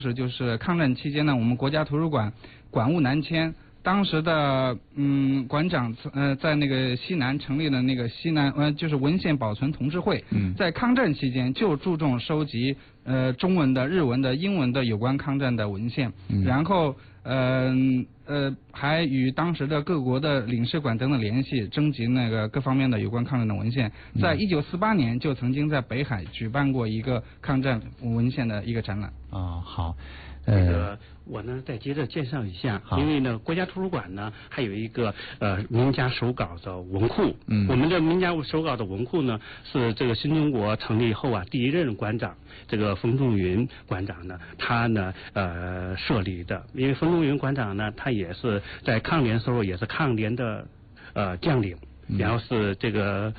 就是抗战期间呢，我们国家图书馆馆务南迁，当时的馆长在那个西南成立了那个西南就是文献保存同志会，在抗战期间就注重收集中文的、日文的、英文的有关抗战的文献，然后还与当时的各国的领事馆等等联系，征集那个各方面的有关抗战的文献。在1948年就曾经在北海举办过一个抗战文献的一个展览。 好。 我呢再接着介绍一下，因为呢国家图书馆呢还有一个名家手稿的文库，我们的名家手稿的文库呢是这个新中国成立后啊第一任馆长这个冯仲云馆长呢他呢设立的，因为冯仲云馆长呢他也是在抗联时候也是抗联的将领。然后是这个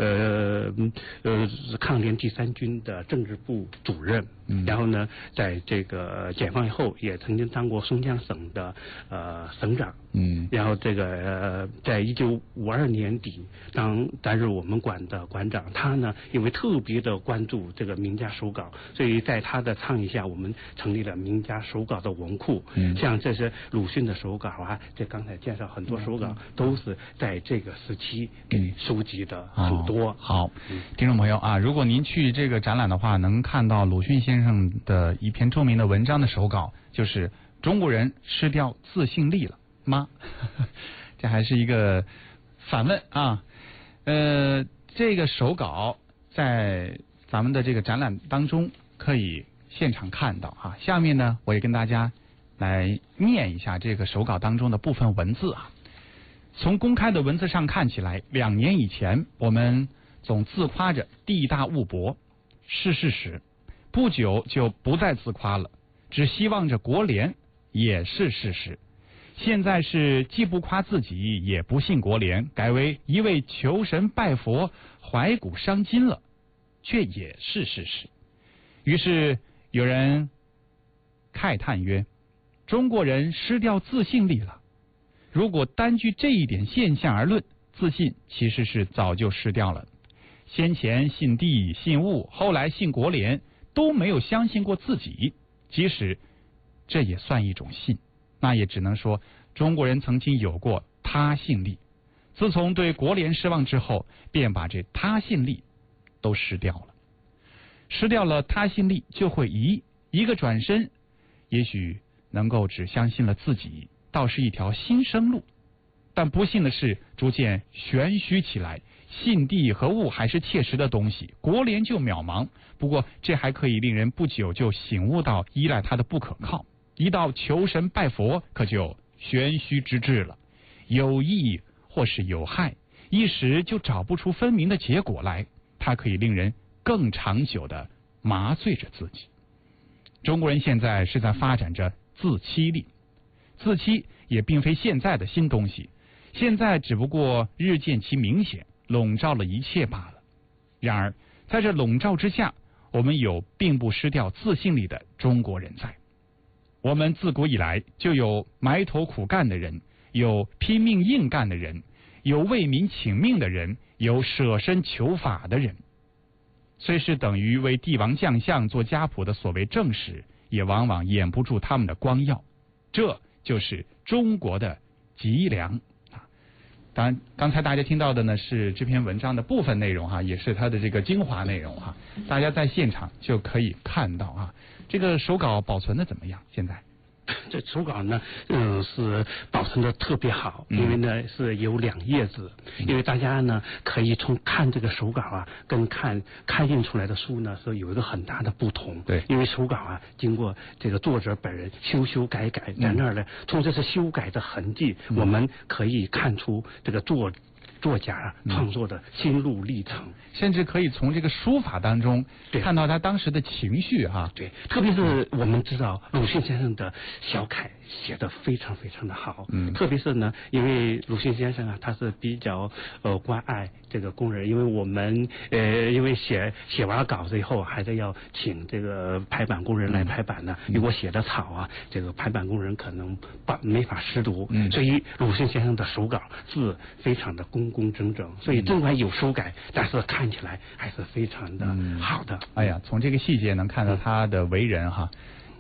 抗联第3军的政治部主任，然后呢，在这个解放以后也曾经当过松江省的省长，然后这个在1952年底担任我们馆的馆长，他呢因为特别的关注这个名家手稿，所以在他的倡议下，我们成立了名家手稿的文库，像这些鲁迅的手稿啊，这刚才介绍很多手稿都是在这个时期给收集的很多。 好，听众朋友啊，如果您去这个展览的话，能看到鲁迅先生的一篇著名的文章的手稿，就是中国人失掉自信力了吗？这还是一个反问啊。这个手稿在咱们的这个展览当中可以现场看到啊。下面呢，我也跟大家来念一下这个手稿当中的部分文字啊。从公开的文字上看起来，2年以前我们总自夸着地大物博，是事实。不久就不再自夸了，只希望着国联，也是事实。现在是既不夸自己，也不信国联，改为一味求神拜佛，怀古伤今了，却也是事实。于是有人慨叹曰：中国人失掉自信力了。如果单据这一点现象而论，自信其实是早就失掉了。先前信地信物，后来信国联，都没有相信过自己，即使这也算一种信，那也只能说中国人曾经有过他信力，自从对国联失望之后，便把这他信力都失掉了。失掉了他信力，就会一个转身，也许能够只相信了自己，倒是一条新生路。但不幸的是，逐渐玄虚起来，信地和物还是切实的东西，国联就渺茫。不过这还可以令人不久就醒悟到依赖它的不可靠，一到求神拜佛，可就玄虚之至了，有益或是有害，一时就找不出分明的结果来，它可以令人更长久的麻醉着自己。中国人现在是在发展着自欺力，自欺也并非现在的新东西，现在只不过日渐其明显，笼罩了一切罢了。然而在这笼罩之下，我们有并不失掉自信力的中国人在。我们自古以来就有埋头苦干的人，有拼命硬干的人，有为民请命的人，有舍身求法的人。虽是等于为帝王将相做家谱的所谓正史，也往往掩不住他们的光耀。这就是中国的脊梁啊！当然，刚才大家听到的呢是这篇文章的部分内容哈，也是它的这个精华内容哈。大家在现场就可以看到啊，这个手稿保存的怎么样？现在？ 这手稿呢，是保存的特别好，因为呢是有2页纸，因为大家呢可以从看这个手稿啊，跟看开印出来的书呢是有一个很大的不同。 对， 因为手稿啊经过这个作者本人修改，在那儿呢，从这些修改的痕迹，我们可以看出这个作家创作的心路历程， 甚至可以从这个书法当中看到他当时的情绪哈。 对，特别是我们知道鲁迅先生的小楷写得非常非常的好，特别是呢，因为鲁迅先生啊，他是比较关爱这个工人，因为我们因为写完了稿子以后，还得要请这个排版工人来排版呢。如果写的草啊，这个排版工人可能没法识读，所以鲁迅先生的手稿字非常的工整，所以尽管有修改，但是看起来还是非常的好的。 哎呀，从这个细节能看到他的为人哈。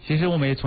其实我们也从